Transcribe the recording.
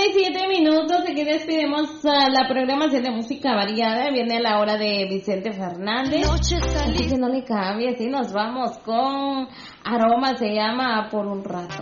7:47. Aquí despedimos la programación de música variada. Viene la hora de Vicente Fernández. Así que no le cambies y nos vamos con Aroma, se llama Por un rato.